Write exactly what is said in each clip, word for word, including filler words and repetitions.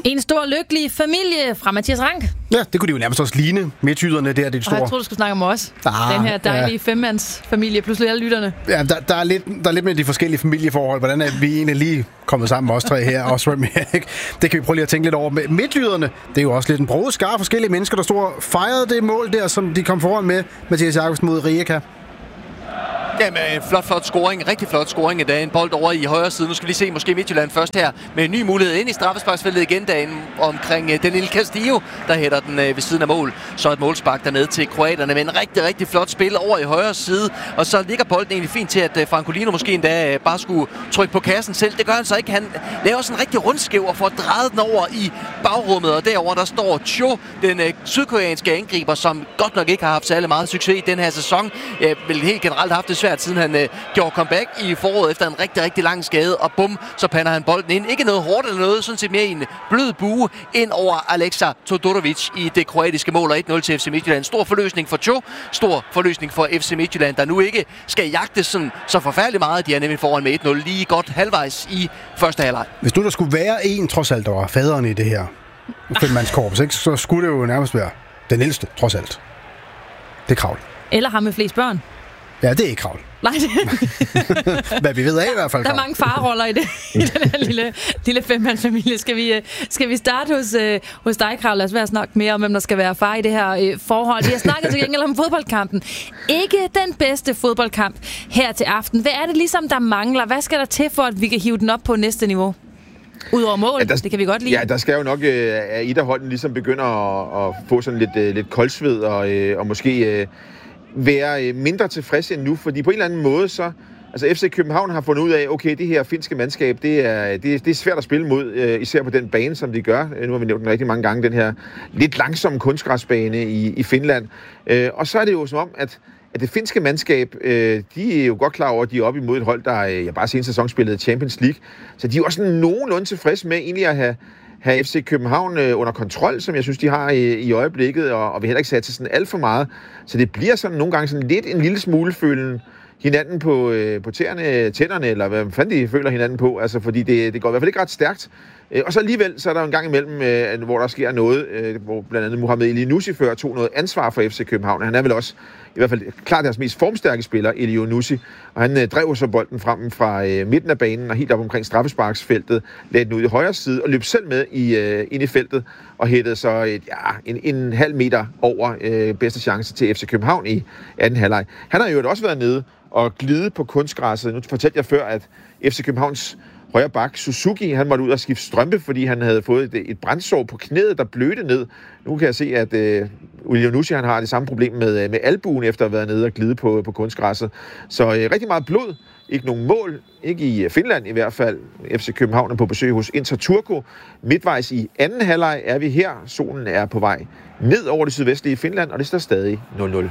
En stor lykkelig familie fra Mathias Rank. Ja, det kunne de jo nærmest også ligne. Midtjyderne der, det er de store. Og jeg tror du skulle snakke om os. Ah, Den her dejlige ja. femmandsfamilie, pludselig alle lytterne. Ja, der, der, er lidt, der er lidt med de forskellige familieforhold. Hvordan er vi egentlig lige kommet sammen, os tre her, også Remy, ikke? Det kan vi prøve lige at tænke lidt over. Med midtjyderne, det er jo også lidt en broget skare forskellige mennesker, der stod og fejrede det mål der, som de kom foran med. Mathias Jakobsen mod Rijeka. Jamen, flot, flot scoring. Rigtig flot scoring i dag. En bold over i højre side. Nu skal vi lige se måske Midtjylland først her med en ny mulighed ind i straffesparksfeltet igen dagen omkring uh, Danil Castillo, der hætter den uh, ved siden af mål. Så et målspark dernede til kroaterne med en rigtig, rigtig flot spil over i højre side. Og så ligger bolden egentlig fint til, at uh, Francolino måske endda uh, bare skulle trykke på kassen selv. Det gør han så ikke. Han laver sådan en rigtig rundskæv og får drejet den over i bagrummet. Og derover der står Cho, den uh, sydkoreanske angriber, som godt nok ikke har haft særlig meget succes i den her sæson. Jeg vil helt generelt haft det svært, siden han øh, gjorde comeback i foråret efter en rigtig, rigtig lang skade, og bum, så pander han bolden ind. Ikke noget hårdt eller noget, sådan set mere i en blød bue ind over Alexa Todorovic i det kroatiske mål, og et nul til F C Midtjylland. Stor forløsning for Cho, stor forløsning for F C Midtjylland, der nu ikke skal jagte sådan så forfærdeligt meget. De er nemlig foran med et nul lige godt halvvejs i første halvleg. Hvis nu der skulle være en, trods alt, der var faderen i det her femmandskorps, ikke, så skulle det jo nærmest være den ældste, trods alt. Det er Kravl. Eller ham med flest børn. Ja, det er ikke Kravl. Nej, det... Hvad vi ved af i hvert fald. Der er mange farroller i, det, i den her lille, lille femmandsfamilie. Skal vi, skal vi starte hos, uh, hos dig, Kravl? Lad os være at snakke mere om, hvem der skal være far i det her uh, forhold. Vi har snakket til gengæld om fodboldkampen. Ikke den bedste fodboldkamp her til aften. Hvad er det ligesom, der mangler? Hvad skal der til for, at vi kan hive den op på næste niveau? Udover mål, ja, der, det kan vi godt lide. Ja, der skal jo nok, øh, at et af holdene ligesom begynder at, at få sådan lidt, øh, lidt koldsved og, øh, og måske øh, være øh, mindre tilfredse end nu, fordi på en eller anden måde så, altså F C København har fundet ud af, okay, det her finske mandskab, det er, det, det er svært at spille mod, øh, især på den bane, som de gør. Nu har vi nævnt den rigtig mange gange, den her lidt langsomme kunstgræsbane i, i Finland. Øh, og så er det jo som om, at at det finske mandskab, øh, de er jo godt klar over, at de er oppe imod et hold, der øh, ja, bare siden sæson spillede Champions League. Så de er jo også nogenlunde tilfredse med egentlig at have, have F C København øh, under kontrol, som jeg synes, de har i, i øjeblikket, og, og vi heller ikke sat til sådan alt for meget. Så det bliver sådan nogle gange sådan lidt en lille smule følen hinanden på, øh, på tæerne, tænderne, eller hvad fanden de føler hinanden på, altså fordi det, det går i hvert fald ikke ret stærkt. Øh, og så alligevel, så er der en gang imellem, øh, hvor der sker noget, øh, hvor blandt andet Mohamed Elyounoussi før tog noget ansvar for F C København. Han er vel også i hvert fald klart deres mest formstærke spiller, Elyounoussi, og han øh, drev så bolden frem fra øh, midten af banen og helt op omkring straffesparksfeltet, lagde den ud i højre side og løb selv med i, øh, ind i feltet og hættede så et, ja, en, en halv meter over øh, bedste chance til F C København i anden halvleg. Han har jo også været nede og glide på kunstgræsset. Nu fortalte jeg før, at F C Københavns højre bak, Suzuki, han måtte ud og skifte strømpe, fordi han havde fået et, et brændsår på knæet, der blødte ned. Nu kan jeg se, at øh, Elyounoussi, han har det samme problem med, med albuen, efter at have været nede og glide på, på kunstgræsset. Så øh, rigtig meget blod. Ikke nogen mål. Ikke i Finland i hvert fald. F C København er på besøg hos Inter Turku. Midtvejs i anden halvleg er vi her. Solen er på vej ned over det sydvestlige Finland, og det står stadig nul nul.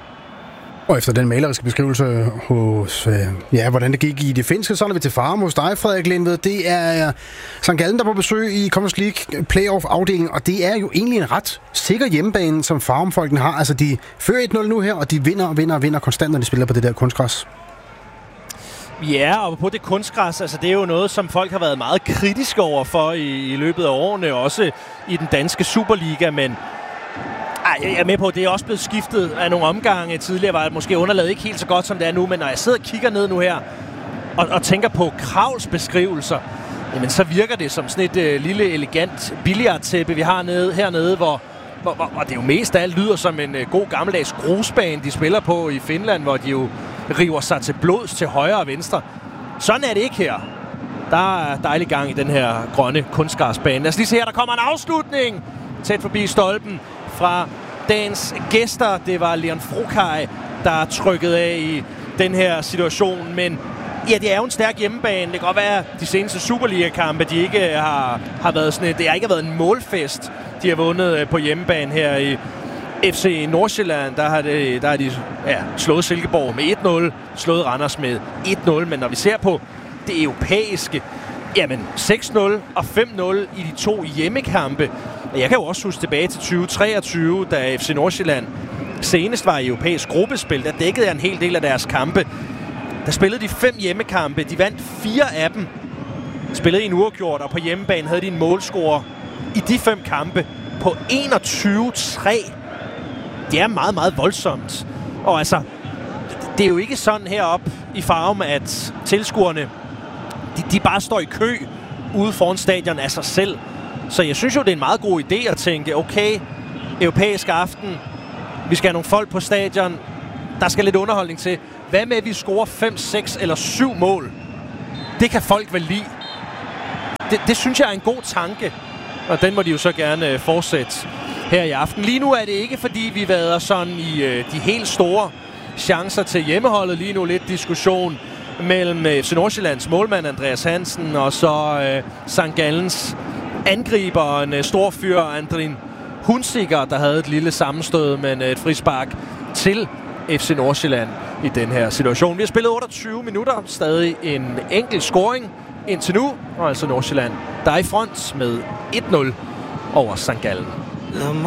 Og efter den maleriske beskrivelse hos, øh, ja, hvordan det gik i det finske, så er vi til Farum hos dig, Frederik Lindved. Det er Sankt Gallen, der er på besøg i Conference League playoff-afdelingen, og det er jo egentlig en ret sikker hjemmebane, som Farum-folkene har. Altså, de fører et nul nu her, og de vinder og vinder og vinder konstant, når de spiller på det der kunstgræs. Ja, og på det kunstgræs, altså det er jo noget, som folk har været meget kritiske over for i, i løbet af årene, også i den danske Superliga, men ej, jeg er med på, at det er også blevet skiftet af nogle omgange. Tidligere var det måske underlaget ikke helt så godt, som det er nu, men når jeg sidder og kigger ned nu her, og, og tænker på Kravls beskrivelser, jamen så virker det som sådan et øh, lille, elegant billiardtæppe, vi har nede, hernede, hvor, hvor, hvor, hvor det jo mest af alt lyder som en øh, god gammeldags grusbane, de spiller på i Finland, hvor de jo river sig til blods til højre og venstre. Sådan er det ikke her. Der er dejlig gang i den her grønne kunstgræsbane. Lad os lige se her, der kommer en afslutning tæt forbi stolpen fra dagens gæster. Det var Leon Frokaj, der trykkede af i den her situation. Men ja, det er jo en stærk hjemmebane. Det kan godt være, at de seneste Superliga-kampe, de ikke har, har været sådan et, det har ikke været en målfest, de har vundet på hjemmebane her i F C Nordsjælland. Der har, det, der har de ja, slået Silkeborg med et nul, slået Randers med et nul. Men når vi ser på det europæiske, jamen seks nul og fem nul i de to hjemmekampe. Jeg kan jo også huske tilbage til tyve treogtyve, da F C Nordsjælland senest var i europæisk gruppespil. Der dækkede jeg en hel del af deres kampe. Der spillede de fem hjemmekampe. De vandt fire af dem. Spillede i en uafgjort, og på hjemmebane havde de en målscorer i de fem kampe på enogtyve tre. Det er meget, meget voldsomt. Og altså, det er jo ikke sådan heroppe i Farum, at tilskuerne, de, de bare står i kø ude foran stadion af sig selv. Så jeg synes jo, det er en meget god idé at tænke, okay, europæisk aften, vi skal have nogle folk på stadion, der skal lidt underholdning til. Hvad med, at vi scorer fem, seks eller syv mål? Det kan folk vel lide. Det, det synes jeg er en god tanke, og den må de jo så gerne fortsætte her i aften. Lige nu er det ikke, fordi vi vader sådan i øh, de helt store chancer til hjemmeholdet. Lige nu lidt diskussion mellem F C Nordsjællands målmand Andreas Hansen og så øh, Sankt Gallens angriber, en øh, stor fyr, Andrin Hunziker, der havde et lille sammenstød, men øh, et frispark til F C Nordsjælland i den her situation. Vi har spillet otteogtyve minutter, stadig en enkelt scoring indtil nu, og altså Nordsjælland, der er i front med et nul over Sankt Gallen.